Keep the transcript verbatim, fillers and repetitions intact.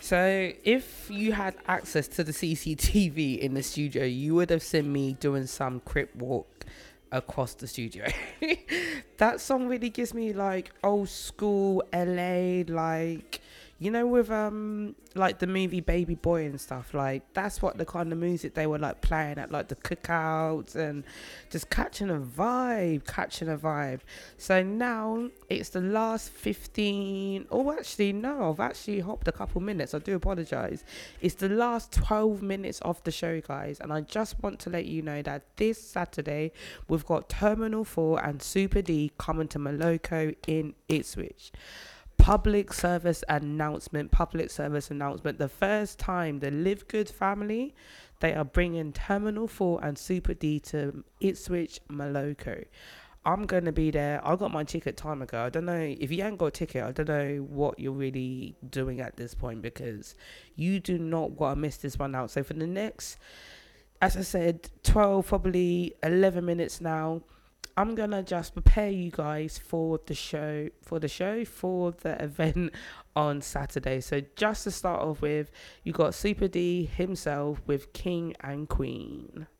So, if you had access to the C C T V in the studio, you would have seen me doing some crip walk across the studio. That song really gives me like old school L A, like, you know, with um like the movie Baby Boy and stuff. Like, that's what the kind of music they were like playing at like the cookouts, and just catching a vibe, catching a vibe. So now it's the last fifteen. Oh, actually, no, I've actually hopped a couple minutes. I do apologize. It's the last twelve minutes of the show, guys. And I just want to let you know that this Saturday, we've got Terminal four and Super D coming to Moloko in Ipswich. Public service announcement, public service announcement. The first time the Live Good family, they are bringing Terminal four and Super D to Ipswich, Moloko. I'm going to be there. I got my ticket time ago. I don't know. If you ain't got a ticket, I don't know what you're really doing at this point, because you do not want to miss this one out. So for the next, as I said, twelve, probably eleven minutes now, I'm going to just prepare you guys for the show, for the show, for the event on Saturday. So just to start off with, you got Super D himself with King and Queen.